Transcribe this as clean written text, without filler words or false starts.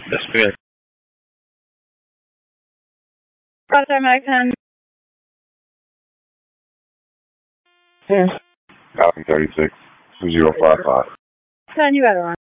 That's good. Roger, American. Falcon 36, 2055. Turn you better on.